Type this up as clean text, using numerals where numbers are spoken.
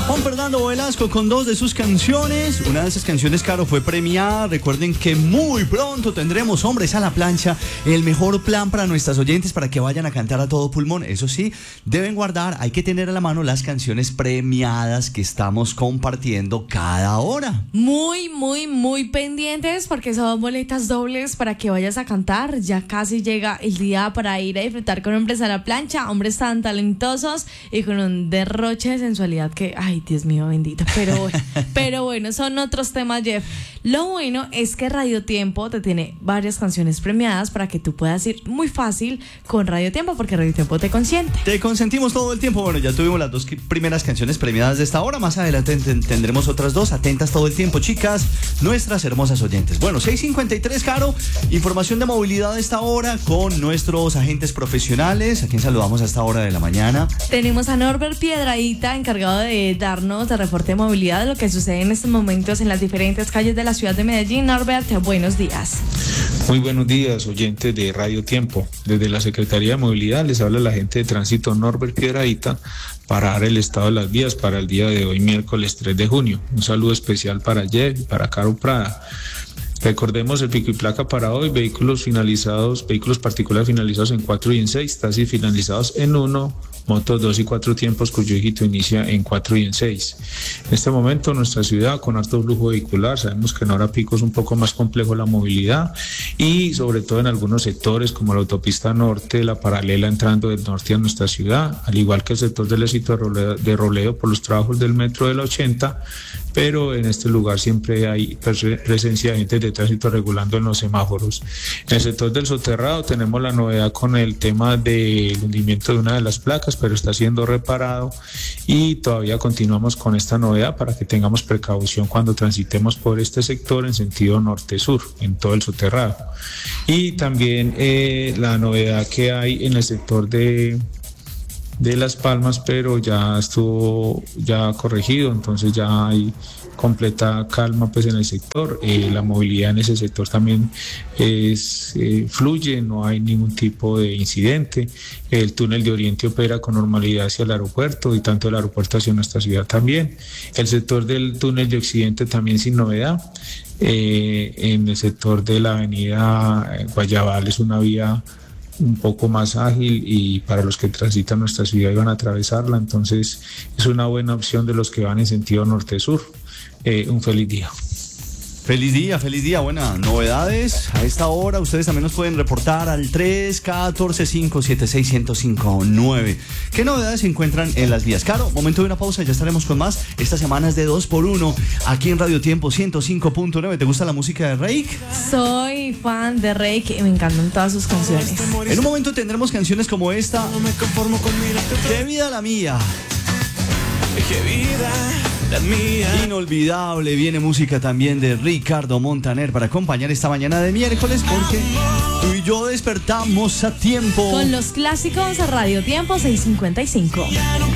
Juan Fernando Velasco con dos de sus canciones. Una de esas canciones, Caro, fue premiada. Recuerden que muy pronto tendremos Hombres a la Plancha, el mejor plan para nuestras oyentes para que vayan a cantar a todo pulmón. Eso sí, deben guardar, hay que tener a la mano las canciones premiadas que estamos compartiendo cada hora. Muy pendientes porque son boletas dobles para que vayas a cantar. Ya casi llega el día para ir a disfrutar con Hombres a la Plancha, hombres tan talentosos y con un derroche de sensualidad que, ay, Dios mío bendito, pero bueno, son otros temas, Jeff. Lo bueno es que Radio Tiempo te tiene varias canciones premiadas para que tú puedas ir muy fácil con Radio Tiempo, porque Radio Tiempo te consiente. Te consentimos todo el tiempo. Bueno, ya tuvimos las dos primeras canciones premiadas de esta hora. Más adelante tendremos otras dos. Atentas todo el tiempo, chicas, nuestras hermosas oyentes. Bueno, 6:53, Caro. Información de movilidad de esta hora con nuestros agentes profesionales. ¿A quién saludamos a esta hora de la mañana? Tenemos a Norbert Piedradita, encargado de darnos el reporte de movilidad de lo que sucede en estos momentos en las diferentes calles de la ciudad de Medellín. Norbert, buenos días. Muy buenos días, oyentes de Radio Tiempo. Desde la Secretaría de Movilidad les habla el agente de tránsito Norbert Piedradita para dar el estado de las vías para el día de hoy, miércoles 3 de junio. Un saludo especial para Jeff y para Caro Prada. Recordemos el pico y placa para hoy: vehículos particulares finalizados en 4 y en 6, taxis finalizados en 1, motos 2 y 4 tiempos cuyo dígito inicia en 4 y en 6. En este momento nuestra ciudad con alto flujo vehicular, sabemos que en hora pico es un poco más complejo la movilidad y sobre todo en algunos sectores como la autopista norte, la paralela entrando del norte a nuestra ciudad, al igual que el sector del éxito de Roleo por los trabajos del metro de la 80, pero en este lugar siempre hay presencia de agentes de tránsito regulando en los semáforos. En el sector del soterrado tenemos la novedad con el tema del hundimiento de una de las placas, pero está siendo reparado y todavía continuamos con esta novedad para que tengamos precaución cuando transitemos por este sector en sentido norte-sur, en todo el soterrado. Y también la novedad que hay en el sector de Las Palmas, pero ya estuvo corregido, entonces ya hay completa calma pues en el sector. La movilidad en ese sector también fluye, no hay ningún tipo de incidente. El túnel de Oriente opera con normalidad hacia el aeropuerto y tanto el aeropuerto hacia nuestra ciudad también. El sector del túnel de Occidente también sin novedad. En el sector de la avenida Guayabal es una vía un poco más ágil y para los que transitan nuestra ciudad y van a atravesarla, entonces es una buena opción de los que van en sentido norte-sur. Un feliz día. Feliz día, buenas novedades. A esta hora ustedes también nos pueden reportar al 314-576-1059. ¿Qué novedades se encuentran en las vías? Claro, momento de una pausa, ya estaremos con más. Esta semana es de 2x1 aquí en Radio Tiempo 105.9. ¿Te gusta la música de Rake? Soy fan de Rake y me encantan todas sus canciones. En un momento tendremos canciones como esta. ¡Qué vida la mía! ¡Qué vida la mía! Inolvidable. Viene música también de Ricardo Montaner para acompañar esta mañana de miércoles, porque tú y yo despertamos a tiempo con los clásicos a Radio Tiempo 6:55.